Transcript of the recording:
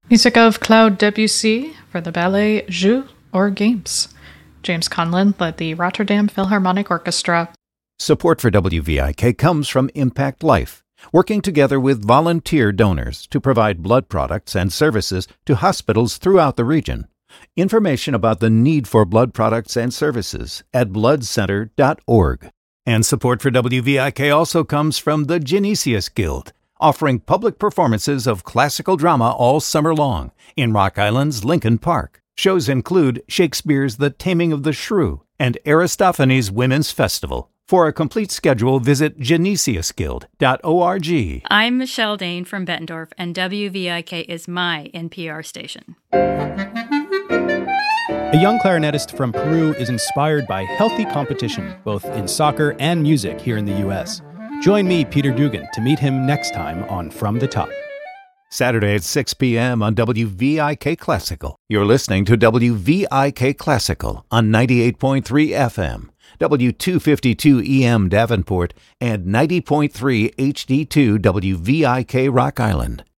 Music of Claude Debussy for the ballet Jeux or Games. James Conlon led the Rotterdam Philharmonic Orchestra. Support for WVIK comes from Impact Life, working together with volunteer donors to provide blood products and services to hospitals throughout the region. Information about the need for blood products and services at bloodcenter.org. And support for WVIK also comes from the Genesius Guild, offering public performances of classical drama all summer long in Rock Island's Lincoln Park. Shows include Shakespeare's The Taming of the Shrew and Aristophanes Women's Festival. For a complete schedule, visit genesiusguild.org. I'm Michelle Dane from Bettendorf, and WVIK is my NPR station. A young clarinetist from Peru is inspired by healthy competition, both in soccer and music here in the U.S. Join me, Peter Dugan, to meet him next time on From the Top. Saturday at 6 p.m. on WVIK Classical. You're listening to WVIK Classical on 98.3 FM, W252 EM Davenport, and 90.3 HD2 WVIK Rock Island.